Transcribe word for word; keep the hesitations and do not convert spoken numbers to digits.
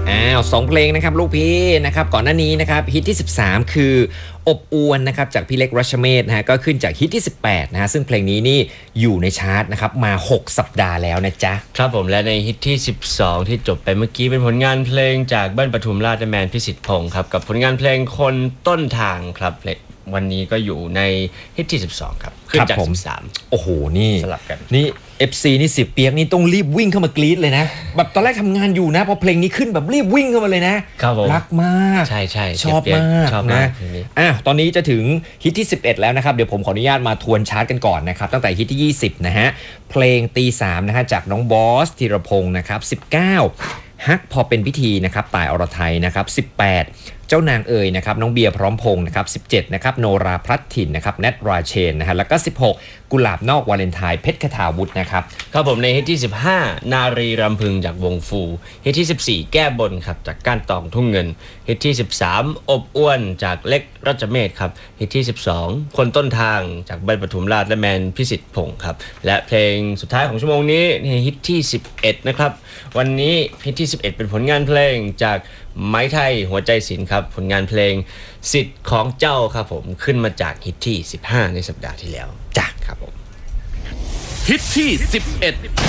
อ้าวสองเพลงนะครับลูกพี่นะครับก่อนหน้านี้นะครับฮิตที่สิบสามคืออบอวนนะครับจากพี่เล็กรัชเมศนะฮะก็ขึ้นจากฮิตที่สิบแปดนะฮะซึ่งเพลงนี้นี่อยู่ในชาร์ตนะครับมาหกสัปดาห์แล้วนะจ๊ะครับผมและในฮิตที่สิบสองที่จบไปเมื่อกี้เป็นผลงานเพลงจากเบิ้ลปทุมราชและแมนพิสิทธิ์พงศ์ครับกับผลงานเพลงคนต้นทางครับวันนี้ก็อยู่ในฮิตที่สิบสองครับขึ้นจากสิบสามโอ้โหนี่สลับกันนี่ เอฟ ซี นี่สิบเปียกนี่ต้องรีบวิ่งเข้ามากรี๊ดเลยนะแบบตอนแรกทำงานอยู่นะพอเพลงนี้ขึ้นแบบรีบวิ่งเข้ามาเลยนะครับผมรักมากใช่ใช่ชอบมากชอบนะมากอ่ะตอนนี้จะถึงฮิตที่สิบเอ็ดแล้วนะครับเดี๋ยวผมขออนุญาตมาทวนชาร์ตกันก่อนนะครับตั้งแต่ฮิตที่ยี่สิบนะฮะเพลงตีสามนะฮะจากน้องบอสธีรพงศ์นะครับสิบเก้าฮักพอเป็นพิธีนะครับต่ายอรไทยนะครับสิบแปดเจ้านางเอ๋ยนะครับน้องเบียร์พร้อมพงศ์นะครับสิบเจ็ดนะครับโนราพลัดถิ่นนะครับแนทราเชนนะฮะแล้วก็สิบหกกุหลาบนอกวาเลนไทน์เพชรคทาวุฒินะครับครับผมในฮิตที่สิบห้านารีรำพึงจากวงฟูฮิตที่สิบสี่แก้บนครับจากก้านตองทุ่งเงินฮิตที่สิบสามอบอ้วนจากเล็กรัชเมศครับฮิตที่สิบสองคนต้นทางจากเบิ้ลปทุมราชและแมนพิสิทธิ์พงศ์ครับและเพลงสุดท้ายของชั่วโมงนี้ในฮิตที่สิบเอ็ดนะครับวันนี้ฮิตที่สิบเอ็ดเป็นผลงานเพลงจากไม้ไทยหัวใจศิลป์ครับผลงานเพลงสิทธิ์ของเจ้าครับผมขึ้นมาจากฮิตที่สิบห้าในสัปดาห์ที่แล้วจ้ะครับผมฮิตที่สิบเอ็ด